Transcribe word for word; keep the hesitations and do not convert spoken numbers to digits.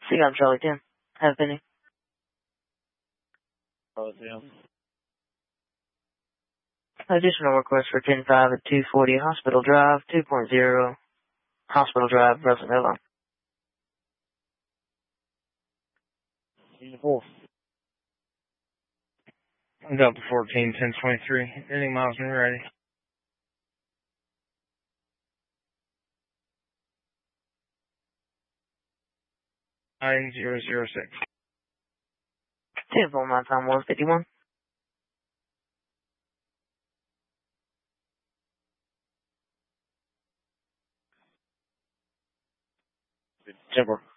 See, I'm Charlie ten. Have a penny. Charlie ten. Additional request for ten five at two forty Hospital Drive, two point zero Hospital Drive, Russellville. four. Delta fourteen, ten twenty-three. Ending miles when you're ready. nine zero zero six. ten four, my time one fifty-one. Timber.